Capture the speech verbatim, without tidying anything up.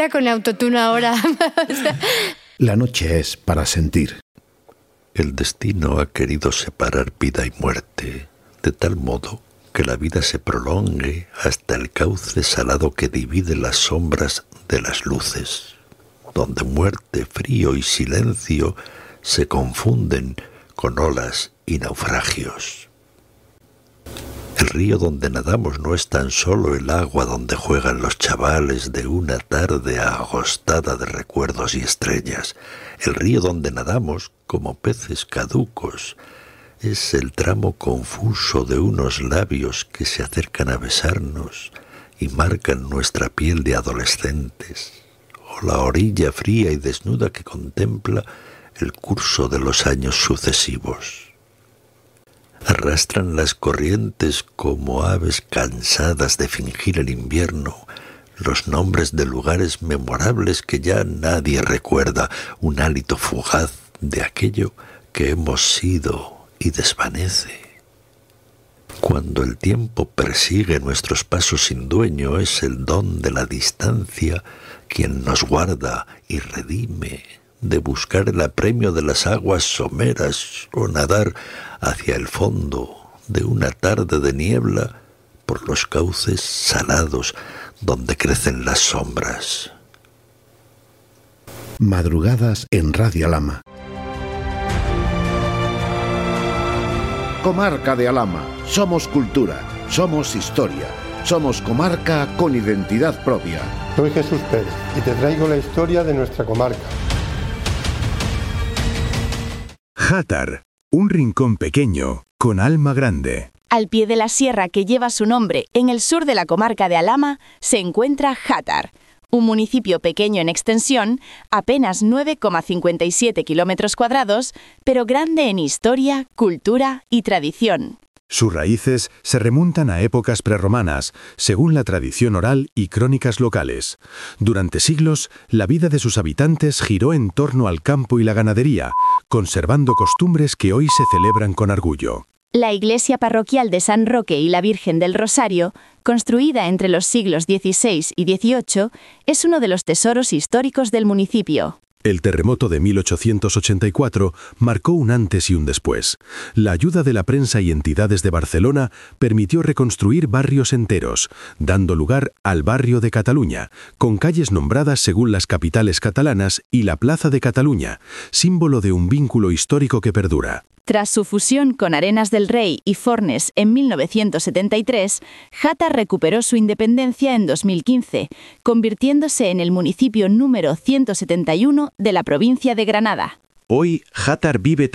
fuera con autotune ahora. La noche es para sentir. El destino ha querido separar vida y muerte, de tal modo que la vida se prolongue hasta el cauce salado que divide las sombras de las luces, donde muerte, frío y silencio se confunden con olas y naufragios. El río donde nadamos no es tan solo el agua donde juegan los chavales de una tarde agostada de recuerdos y estrellas. El río donde nadamos, como peces caducos, es el tramo confuso de unos labios que se acercan a besarnos y marcan nuestra piel de adolescentes, o la orilla fría y desnuda que contempla el curso de los años sucesivos. Arrastran las corrientes como aves cansadas de fingir el invierno, los nombres de lugares memorables que ya nadie recuerda, un hálito fugaz de aquello que hemos sido y desvanece. Cuando el tiempo persigue nuestros pasos sin dueño, es el don de la distancia quien nos guarda y redime de buscar el apremio de las aguas someras o nadar hacia el fondo de una tarde de niebla por los cauces salados donde crecen las sombras. Madrugadas en Radio Alhama. Comarca de Alhama. Somos cultura, somos historia, somos comarca con identidad propia. Soy Jesús Pérez y te traigo la historia de nuestra comarca. Játar, un rincón pequeño con alma grande. Al pie de la sierra que lleva su nombre, en el sur de la comarca de Alhama, se encuentra Játar, un municipio pequeño en extensión, apenas nueve coma cincuenta y siete kilómetros cuadrados, pero grande en historia, cultura y tradición. Sus raíces se remontan a épocas prerromanas, según la tradición oral y crónicas locales. Durante siglos, la vida de sus habitantes giró en torno al campo y la ganadería, conservando costumbres que hoy se celebran con orgullo. La iglesia parroquial de San Roque y la Virgen del Rosario, construida entre los siglos dieciséis y dieciocho, es uno de los tesoros históricos del municipio. El terremoto de mil ochocientos ochenta y cuatro marcó un antes y un después. La ayuda de la prensa y entidades de Barcelona permitió reconstruir barrios enteros, dando lugar al barrio de Cataluña, con calles nombradas según las capitales catalanas y la Plaza de Cataluña, símbolo de un vínculo histórico que perdura. Tras su fusión con Arenas del Rey y Fornes en mil novecientos setenta y tres, Játar recuperó su independencia en dos mil quince, convirtiéndose en el municipio número ciento setenta y uno de la provincia de Granada. Hoy, Játar vive